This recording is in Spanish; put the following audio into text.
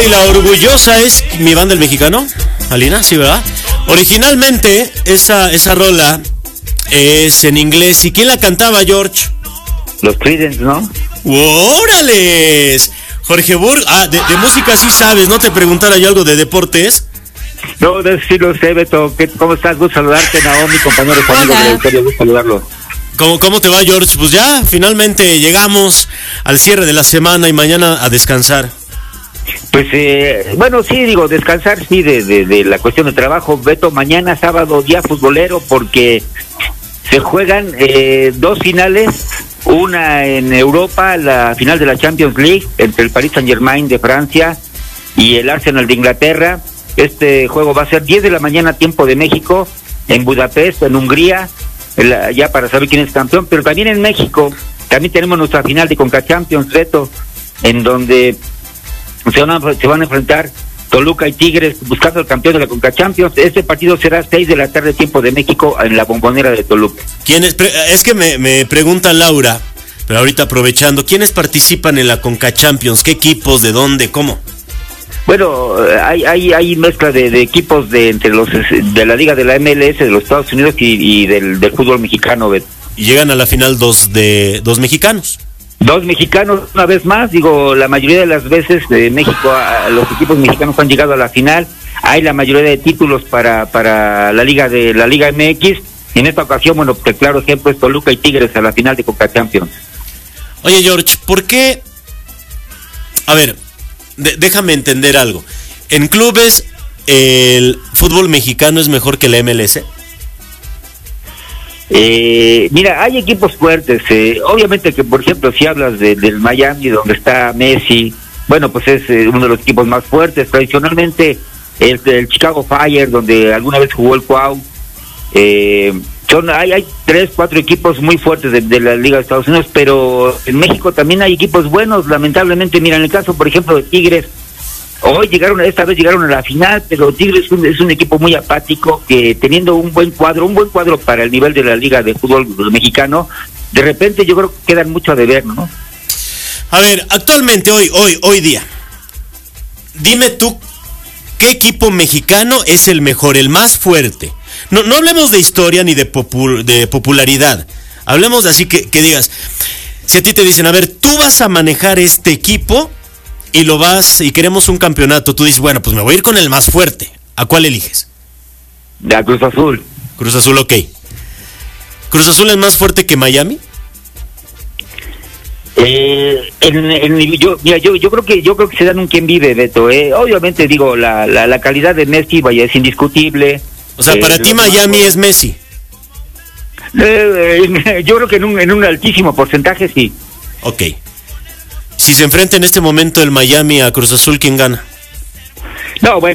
y la orgullosa es mi banda El Mexicano. Alina, sí, ¿verdad? Originalmente esa rola es en inglés. ¿Y quién la cantaba, George? Los Creedence, ¿no? ¡Órales! Jorge Burg, de música sí sabes, ¿no? Te preguntara yo algo de deportes. No, sí lo sé, Beto. ¿Cómo estás? Gusto saludarte, Naomi, compañeros, amigos de Victoria, gusto saludarlo. ¿Cómo te va, George? Pues ya, finalmente llegamos al cierre de la semana y mañana a descansar. Pues, bueno, sí, digo, descansar, sí, de la cuestión de trabajo. Beto, mañana sábado, día futbolero, porque se juegan 2 finales. Una en Europa, la final de la Champions League, entre el Paris Saint-Germain de Francia y el Arsenal de Inglaterra. Este juego va a ser 10 de la mañana, tiempo de México, en Budapest, en Hungría, ya para saber quién es campeón. Pero también en México, también tenemos nuestra final de Conca Champions, Reto, en donde se van a enfrentar Toluca y Tigres buscando el campeón de la Conca Champions. Este partido será 6 de la tarde, tiempo de México, en la Bombonera de Toluca. ¿Quiénes? Es que me pregunta Laura, pero ahorita aprovechando, ¿quiénes participan en la Conca Champions? ¿Qué equipos? ¿De dónde? ¿Cómo? Bueno, hay mezcla de equipos entre los de la liga de la MLS de los Estados Unidos y del fútbol mexicano. Y llegan a la final dos mexicanos. 2 mexicanos, una vez más, digo, la mayoría de las veces de México, los equipos mexicanos han llegado a la final. Hay la mayoría de títulos para la Liga MX. En esta ocasión, bueno, pues claro ejemplo es Toluca y Tigres a la final de Conca Champions. Oye, George, ¿por qué? A ver, déjame entender algo. En clubes, ¿el fútbol mexicano es mejor que la MLS? Mira, hay equipos fuertes. Obviamente que, por ejemplo, si hablas del Miami, donde está Messi, bueno, pues es uno de los equipos más fuertes. Tradicionalmente, el Chicago Fire, donde alguna vez jugó el Cuau. Hay 3, 4 equipos muy fuertes de la Liga de Estados Unidos, pero en México también hay equipos buenos. Lamentablemente, mira, en el caso, por ejemplo, de Tigres, esta vez llegaron a la final, pero Tigres es un equipo muy apático, que teniendo un buen cuadro para el nivel de la Liga de Fútbol Mexicano, de repente yo creo que quedan mucho a deber, ¿no? A ver, actualmente, hoy día, dime tú, ¿qué equipo mexicano es el mejor, el más fuerte? No hablemos de historia ni de popularidad, hablemos de así que digas, si a ti te dicen, a ver, tú vas a manejar este equipo y queremos un campeonato, tú dices, bueno, pues me voy a ir con el más fuerte. ¿A cuál eliges? De Cruz Azul. Cruz Azul, ok. ¿Cruz Azul es más fuerte que Miami? Yo creo que se dan un quien vive, Beto. Obviamente, digo, la calidad de Messi, vaya, es indiscutible. O sea, para ti Miami es Messi. Yo creo que en un altísimo porcentaje sí. Ok. Si se enfrenta en este momento el Miami a Cruz Azul, ¿quién gana? No, bueno.